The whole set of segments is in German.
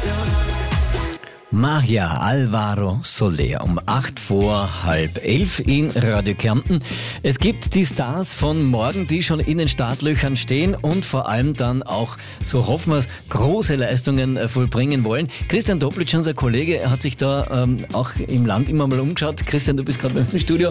Magia Alvaro Soler um 11:08 in Radio Kärnten. Es gibt die Stars von morgen, die schon in den Startlöchern stehen und vor allem dann auch, so hoffen wir es, große Leistungen vollbringen wollen. Christian Doppelitsch, unser Kollege, hat sich da auch im Land immer mal umgeschaut. Christian, du bist gerade beim Studio.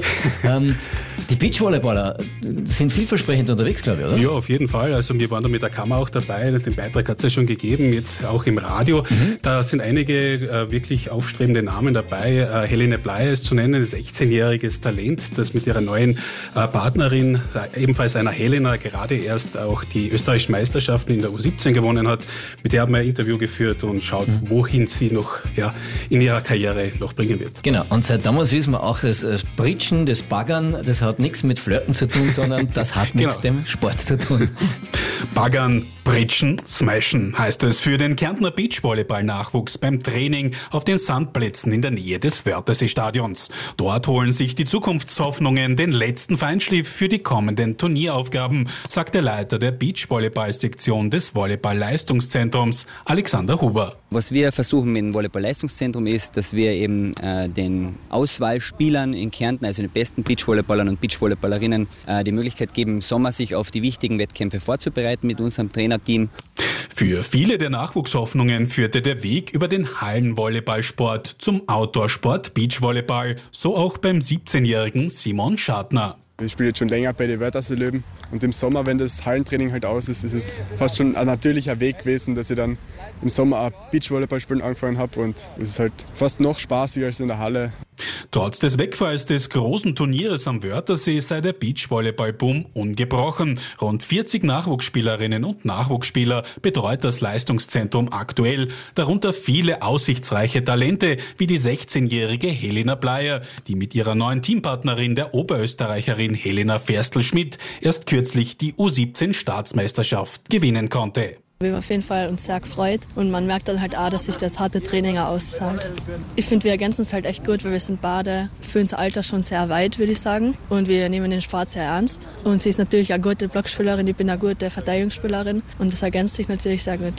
Die Beachvolleyballer sind vielversprechend unterwegs, glaube ich, oder? Ja, auf jeden Fall. Also wir waren da mit der Kamera auch dabei. Den Beitrag hat es ja schon gegeben, jetzt auch im Radio. Da sind einige wirklich aufstrebende Namen dabei. Helene Bleier ist zu nennen, ist 16-jähriges Talent, das mit ihrer neuen Partnerin, ebenfalls einer Helena, gerade erst auch die österreichischen Meisterschaften in der U17 gewonnen hat. Mit der haben wir ein Interview geführt und schaut, wohin sie noch in ihrer Karriere noch bringen wird. Genau, und seit damals wissen wir auch, das Britschen, das Baggern, das hat nichts mit Flirten zu tun, sondern das hat mit dem Sport zu tun. Baggern, Britschen, Smashen heißt es für den Kärntner Beachvolleyball-Nachwuchs beim Training auf den Sandplätzen in der Nähe des Wörthersee-Stadions. Dort holen sich die Zukunftshoffnungen den letzten Feinschliff für die kommenden Turnieraufgaben, sagt der Leiter der Beachvolleyball-Sektion des Volleyball-Leistungszentrums, Alexander Huber. Was wir versuchen mit dem Volleyball-Leistungszentrum ist, dass wir eben den Auswahlspielern in Kärnten, also den besten Beachvolleyballern und Beachvolleyballerinnen, die Möglichkeit geben, im Sommer sich auf die wichtigen Wettkämpfe vorzubereiten mit unserem Trainerteam. Für viele der Nachwuchshoffnungen führte der Weg über den Hallenvolleyballsport zum Outdoorsport Beachvolleyball, so auch beim 17-jährigen Simon Schadner. Ich spiele jetzt schon länger bei den Wörthersee-Löwen und im Sommer, wenn das Hallentraining halt aus ist, ist es fast schon ein natürlicher Weg gewesen, dass ich dann im Sommer auch Beachvolleyball spielen angefangen habe und es ist halt fast noch spaßiger als in der Halle. Trotz des Wegfalls des großen Turnieres am Wörthersee sei der Beachvolleyball-Boom ungebrochen. Rund 40 Nachwuchsspielerinnen und Nachwuchsspieler betreut das Leistungszentrum aktuell, darunter viele aussichtsreiche Talente wie die 16-jährige Helena Bleier, die mit ihrer neuen Teampartnerin, der Oberösterreicherin Helena Ferstl-Schmidt, erst kürzlich die U17-Staatsmeisterschaft gewinnen konnte. Wir haben auf jeden Fall uns sehr gefreut und man merkt dann halt auch, dass sich das harte Training auch auszahlt. Ich finde, wir ergänzen es halt echt gut, weil wir sind beide für unser Alter schon sehr weit, würde ich sagen. Und wir nehmen den Sport sehr ernst. Und sie ist natürlich eine gute Blockspielerin, ich bin eine gute Verteidigungsspielerin und das ergänzt sich natürlich sehr gut.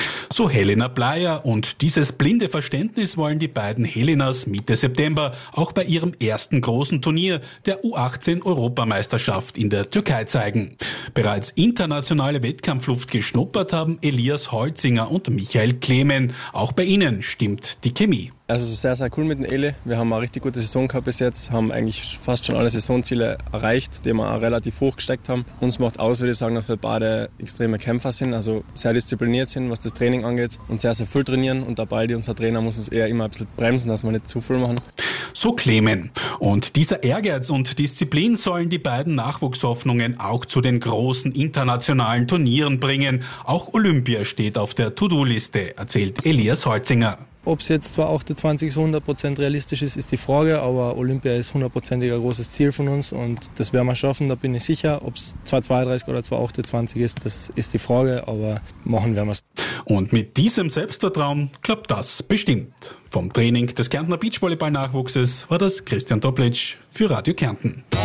So Helena Bleier, und dieses blinde Verständnis wollen die beiden Helenas Mitte September auch bei ihrem ersten großen Turnier, der U18-Europameisterschaft in der Türkei zeigen. Bereits internationale Wettkampfluft geschnuppert haben Elias Holzinger und Michael Klemen. Auch bei ihnen stimmt die Chemie. Also sehr, sehr cool mit dem Eli. Wir haben eine richtig gute Saison gehabt bis jetzt, haben eigentlich fast schon alle Saisonziele erreicht, die wir auch relativ hoch gesteckt haben. Uns macht aus, würde ich sagen, dass wir beide extreme Kämpfer sind, also sehr diszipliniert sind, was das Training angeht und sehr, sehr viel trainieren. Und der Baldi, unser Trainer, muss uns eher immer ein bisschen bremsen, dass wir nicht zu viel machen. So Klemen. Und dieser Ehrgeiz und Disziplin sollen die beiden Nachwuchshoffnungen auch zu den großen internationalen Turnieren bringen. Auch Olympia steht auf der To-Do-Liste, erzählt Elias Holzinger. Ob es jetzt zwar 28 so 100% realistisch ist, ist die Frage, aber Olympia ist 100%ig ein großes Ziel von uns und das werden wir schaffen, da bin ich sicher. Ob es 232 oder 228 ist, das ist die Frage, aber machen werden wir es. Und mit diesem Selbstvertrauen klappt das bestimmt. Vom Training des Kärntner Beachvolleyball-Nachwuchses war das Christian Doppelitsch für Radio Kärnten.